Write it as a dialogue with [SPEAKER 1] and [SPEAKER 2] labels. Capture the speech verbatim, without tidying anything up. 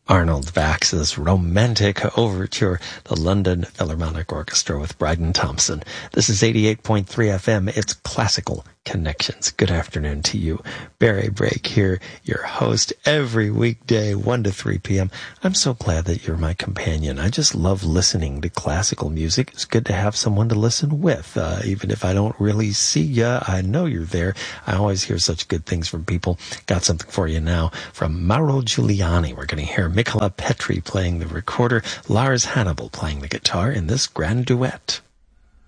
[SPEAKER 1] Arnold Bax's romantic overture, the London Philharmonic Orchestra with Bryden Thompson. This is eighty-eight point three F M. It's Classical Connections. Good afternoon to you. Barry Brake here, your host every weekday, one to three p.m. I'm so glad that you're my companion. I just love listening to classical music. It's good to have someone to listen with. Uh, even if I don't really see ya, I know you're there. I always hear such good things from people. Got something for you now from Mauro Giuliani. We're going to hear Mikola Petri playing the recorder, Lars Hannibal playing the guitar in this grand duet.